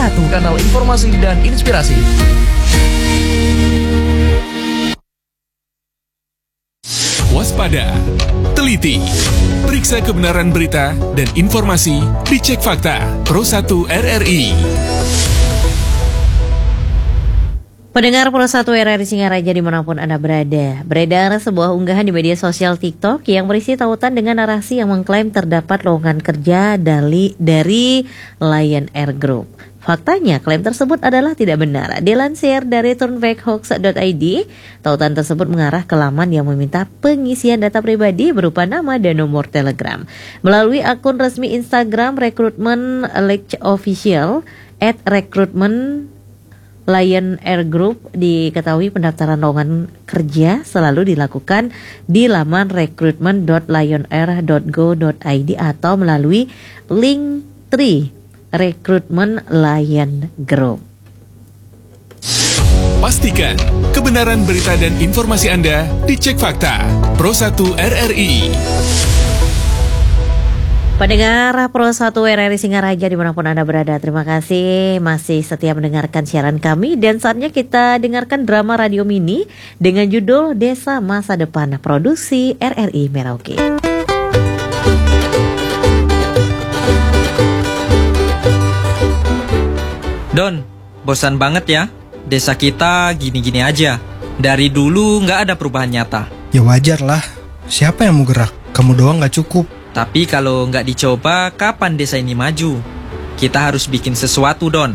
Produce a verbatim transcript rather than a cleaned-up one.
satu, kanal informasi dan inspirasi. Waspada, teliti, periksa kebenaran berita dan informasi, dicek fakta. Pro satu R R I. Pendengar Pro satu R R I Singaraja dimanapun Anda berada, beredar sebuah unggahan di media sosial TikTok yang berisi tautan dengan narasi yang mengklaim terdapat lowongan kerja dari, dari Lion Air Group. Faktanya, klaim tersebut adalah tidak benar. Dilansir dari turnbackhoax dot I D, tautan tersebut mengarah ke laman yang meminta pengisian data pribadi berupa nama dan nomor Telegram. Melalui akun resmi Instagram Recruitment League Official at Recruitment Lion Air Group, diketahui pendaftaran lowongan kerja selalu dilakukan di laman recruitment dot lionair dot go dot I D atau melalui link tree Recruitment Lion Group. Pastikan kebenaran berita dan informasi Anda dicek fakta. Pro satu R R I. Pendengar Pro satu R R I Singaraja dimanapun Anda berada, terima kasih masih setia mendengarkan siaran kami. Dan saatnya kita dengarkan drama radio mini dengan judul Desa Masa Depan, produksi R R I Merauke. Don, bosan banget ya. Desa kita gini-gini aja. Dari dulu nggak ada perubahan nyata. Ya wajar lah. Siapa yang mau gerak? Kamu doang nggak cukup. Tapi kalau nggak dicoba, kapan desa ini maju? Kita harus bikin sesuatu, Don.